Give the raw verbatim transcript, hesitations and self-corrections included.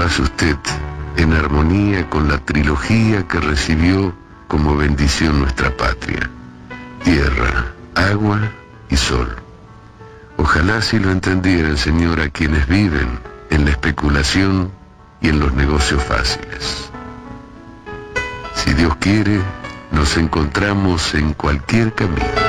paz usted en armonía con la trilogía que recibió como bendición nuestra patria: tierra, agua y sol. Ojalá si lo entendieran, Señor, a quienes viven en la especulación y en los negocios fáciles. Si Dios quiere, nos encontramos en cualquier camino.